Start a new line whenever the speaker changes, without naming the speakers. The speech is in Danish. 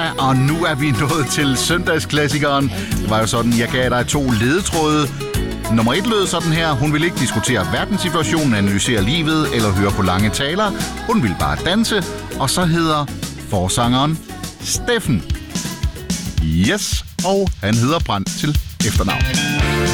og nu er vi nået til søndagsklassikeren. Det var jo sådan, jeg gav dig 2 ledetråde. Nummer 1 lød sådan her. Hun vil ikke diskutere verdenssituationen, analysere livet eller høre på lange taler. Hun vil bare danse. Og så hedder forsangeren Steffen. Yes, og han hedder Brandt til efternavn.